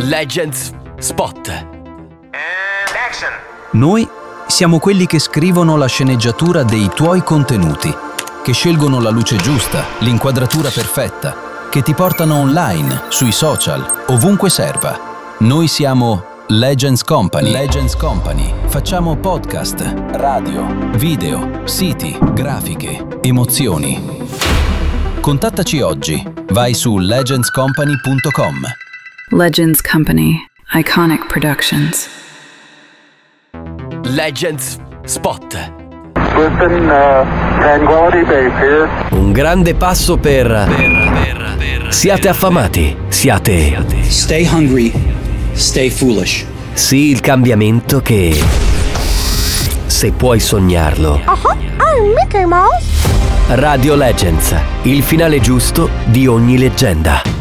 Legends Spot. Noi siamo quelli che scrivono la sceneggiatura dei tuoi contenuti, che scelgono la luce giusta, l'inquadratura perfetta, che ti portano online, sui social, ovunque serva. Noi siamo Legends Company. Legends Company. Facciamo podcast, radio, video, siti, grafiche, emozioni. Contattaci oggi. Vai su legendscompany.com. Legends Company. Iconic Productions. Legends Spot. Tranquility Base here. Un grande passo per siate affamati, siate Stay hungry, stay foolish. sì il cambiamento che se puoi sognarlo. I'm Mickey Mouse. Radio Legends, il finale giusto di ogni leggenda.